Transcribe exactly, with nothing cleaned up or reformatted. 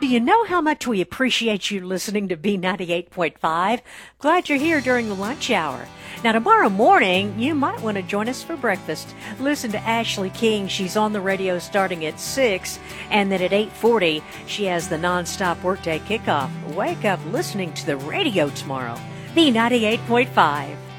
Do you know how much we appreciate you listening to B ninety-eight point five? Glad you're here during the lunch hour. Now, tomorrow morning, you might want to join us for breakfast. Listen to Ashley King. She's on the radio starting at six. And then at eight forty, she has the nonstop workday kickoff. Wake up listening to the radio tomorrow. B ninety-eight point five.